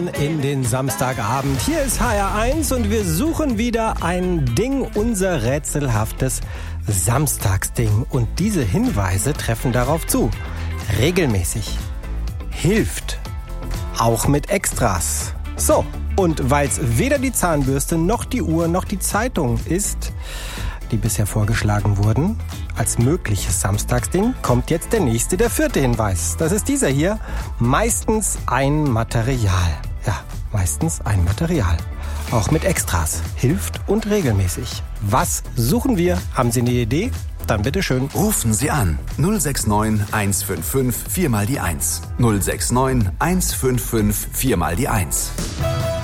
rein in den Samstagabend. Hier ist HR1 und wir suchen wieder ein Ding, unser rätselhaftes Samstagsding. Und diese Hinweise treffen darauf zu. Regelmäßig. Hilft. Auch mit Extras. So, und weil es weder die Zahnbürste noch die Uhr noch die Zeitung ist, die bisher vorgeschlagen wurden, als mögliches Samstagsding, kommt jetzt der nächste, der vierte Hinweis. Das ist dieser hier. Meistens ein Material. Ja, meistens ein Material. Auch mit Extras. Hilft und regelmäßig. Was suchen wir? Haben Sie eine Idee? Dann bitteschön. Rufen Sie an. 069 155 4 mal die 1. 069 155 4 mal die 1.